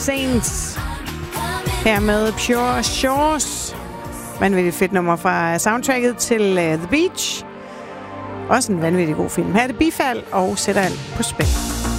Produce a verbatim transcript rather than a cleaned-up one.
Saints. Her med Pure Shores. Vanvittigt fedt nummer fra soundtracket til uh, The Beach. Også en vanvittig god film. Her er det Bifald og sætter alt på spil.